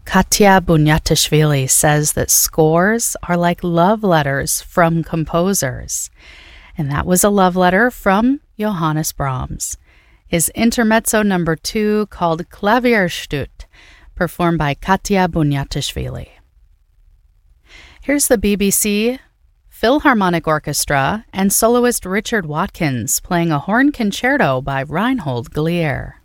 Katya Bunyatishvili says that scores are like love letters from composers. And that was a love letter from Johannes Brahms. His Intermezzo No. 2, called Klavierstück, performed by Katya Bunyatishvili. Here's the BBC Philharmonic Orchestra and soloist Richard Watkins playing a horn concerto by Reinhold Glier.